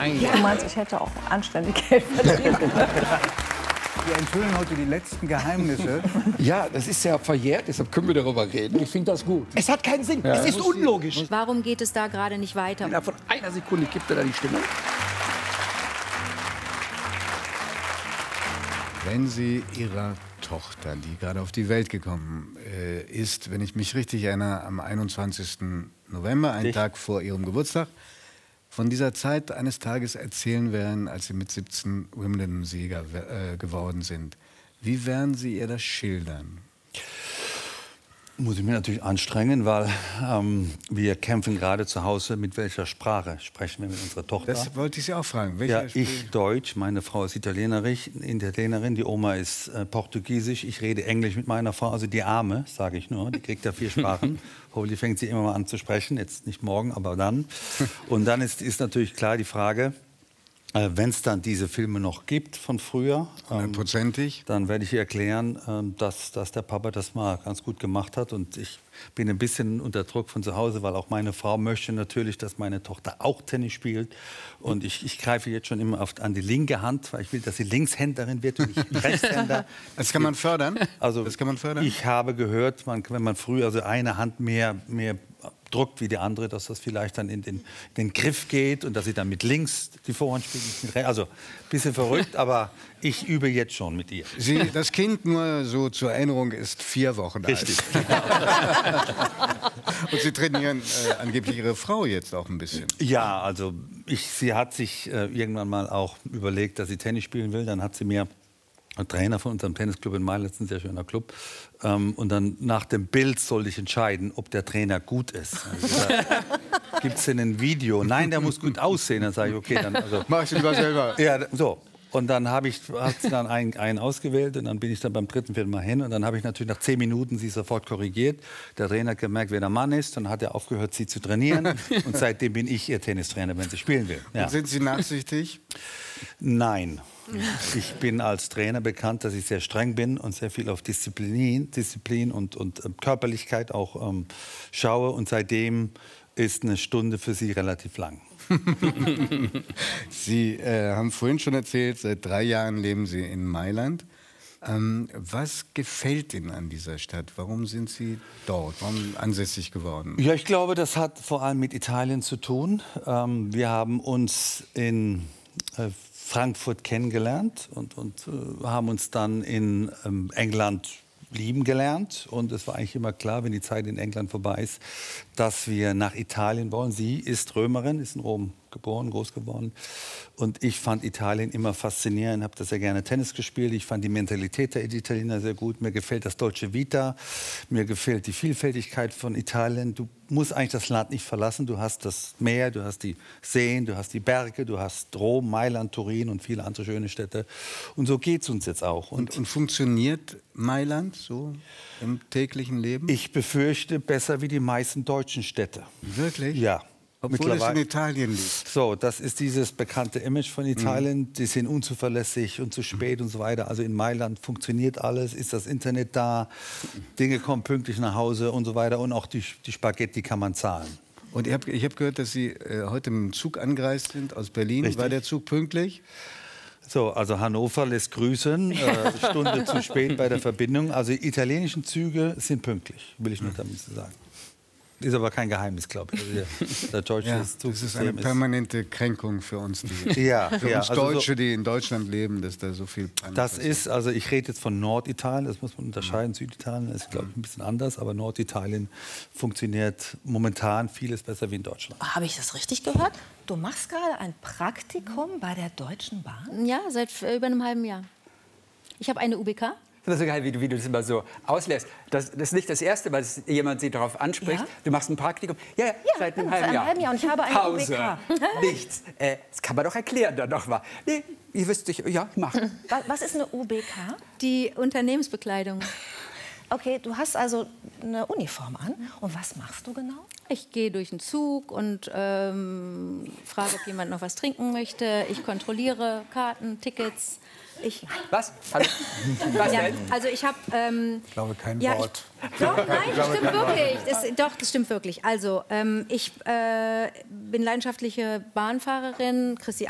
Nein. Du meinst, ich hätte auch anständig Geld verdient. Wir enthüllen heute die letzten Geheimnisse. Ja, das ist ja verjährt, deshalb können wir darüber reden. Ich finde das gut. Es hat keinen Sinn, es ist unlogisch. Warum geht es da gerade nicht weiter? Innerhalb von einer Sekunde kippt er da die Stimme. Wenn Sie Ihrer Tochter, die gerade auf die Welt gekommen ist, wenn ich mich richtig erinnere, am 21. November, einen Tag vor ihrem Geburtstag, von dieser Zeit eines Tages erzählen werden, als Sie mit 17 Wimbledon-Sieger geworden sind. Wie werden Sie ihr das schildern? Muss ich mir natürlich anstrengen, weil wir kämpfen gerade zu Hause, mit welcher Sprache sprechen wir mit unserer Tochter. Das wollte ich Sie auch fragen. Ja, ich Deutsch, meine Frau ist Italienerin, die Oma ist Portugiesisch. Ich rede Englisch mit meiner Frau, also die Arme, sage ich nur. Die kriegt ja 4 Sprachen. Hoffentlich fängt sie immer mal an zu sprechen, jetzt nicht morgen, aber dann. Und dann ist natürlich klar die Frage, wenn es dann diese Filme noch gibt von früher, dann werde ich ihr erklären, dass der Papa das mal ganz gut gemacht hat. Und ich bin ein bisschen unter Druck von zu Hause, weil auch meine Frau möchte natürlich, dass meine Tochter auch Tennis spielt. Und ich greife jetzt schon immer an die linke Hand, weil ich will, dass sie Linkshänderin wird und nicht Rechtshänder. Das kann man fördern? Also, das kann man fördern? Ich habe gehört, wenn man früher also eine Hand mehr druckt wie die andere, dass das vielleicht dann in den Griff geht und dass sie dann mit links die Vorhand spielt, nicht mit rechts. Also ein bisschen verrückt, aber ich übe jetzt schon mit ihr. Das Kind, nur so zur Erinnerung, ist 4 Wochen alt. Richtig. Und Sie trainieren angeblich Ihre Frau jetzt auch ein bisschen. Ja, also sie hat sich irgendwann mal auch überlegt, dass sie Tennis spielen will. Dann hat sie mir ein Trainer von unserem Tennisclub in Mailand, ein sehr schöner Club. Und dann nach dem Bild sollte ich entscheiden, ob der Trainer gut ist. Gibt es denn ein Video? Nein, der muss gut aussehen. Dann sage ich, okay, dann mach ich lieber selber. Ja, so. Und dann hat sie dann einen ausgewählt und dann bin ich dann beim 3., 4. Mal hin. Und dann habe ich natürlich nach 10 Minuten sie sofort korrigiert. Der Trainer hat gemerkt, wer der Mann ist. Dann hat er aufgehört, sie zu trainieren. Und seitdem bin ich ihr Tennistrainer, wenn sie spielen will. Ja. Sind Sie nachsichtig? Nein. Ich bin als Trainer bekannt, dass ich sehr streng bin und sehr viel auf Disziplin und Körperlichkeit auch schaue. Und seitdem ist eine Stunde für sie relativ lang. Sie haben vorhin schon erzählt, seit 3 Jahren leben Sie in Mailand. Was gefällt Ihnen an dieser Stadt? Warum sind Sie dort? Warum ansässig geworden? Ja, ich glaube, das hat vor allem mit Italien zu tun. Wir haben uns in Frankfurt kennengelernt und haben uns dann in England lieben gelernt. Und es war eigentlich immer klar, wenn die Zeit in England vorbei ist, dass wir nach Italien wollen. Sie ist Römerin, ist in Rom geboren, groß geworden. Und ich fand Italien immer faszinierend, habe da sehr gerne Tennis gespielt. Ich fand die Mentalität der Italiener sehr gut. Mir gefällt das Dolce Vita, mir gefällt die Vielfältigkeit von Italien. Du musst eigentlich das Land nicht verlassen. Du hast das Meer, du hast die Seen, du hast die Berge, du hast Rom, Mailand, Turin und viele andere schöne Städte. Und so geht es uns jetzt auch. Und funktioniert Mailand so im täglichen Leben? Ich befürchte, besser wie die meisten deutschen Städte. Wirklich? Ja. Obwohl es in Italien liegt. So, das ist dieses bekannte Image von Italien. Die sind unzuverlässig und zu spät und so weiter. Also in Mailand funktioniert alles, ist das Internet da, Dinge kommen pünktlich nach Hause und so weiter. Und auch die Spaghetti kann man zahlen. Und ich hab gehört, dass Sie heute mit dem Zug angereist sind aus Berlin. Richtig. War der Zug pünktlich? So, also Hannover lässt grüßen, Stunde zu spät bei der Verbindung. Also die italienischen Züge sind pünktlich, will ich nur damit sagen. Ist aber kein Geheimnis, glaube ich. Also der deutsche Zugsystem das ist eine permanente Kränkung für uns, für uns also Deutsche, die in Deutschland leben, dass da so viel Das ist, also ich rede jetzt von Norditalien, das muss man unterscheiden. Süditalien ist, glaube ich, ein bisschen anders, aber Norditalien funktioniert momentan vieles besser wie in Deutschland. Habe ich das richtig gehört? Du machst gerade ein Praktikum bei der Deutschen Bahn? Ja, seit über einem halben Jahr. Ich habe eine UBK. Das ist so geil, wie du das immer so auslässt. Das ist nicht das erste Mal, dass jemand sie darauf anspricht. Ja? Du machst ein Praktikum. Ja, seit einem halben Jahr. Und ich habe eine Pause. UBK. Nichts. Das kann man doch erklären dann noch mal. Nee, ihr wisst nicht, ja, mach. Was ist eine UBK? Die Unternehmensbekleidung. Okay, du hast also eine Uniform an. Und was machst du genau? Ich gehe durch den Zug und frage, ob jemand noch was trinken möchte. Ich kontrolliere Karten, Tickets. Was? Also, was ja, denn? also ich habe... ich glaube, kein Wort. Doch, nein, das stimmt wirklich. Das stimmt wirklich. Also ich bin leidenschaftliche Bahnfahrerin. Chrissy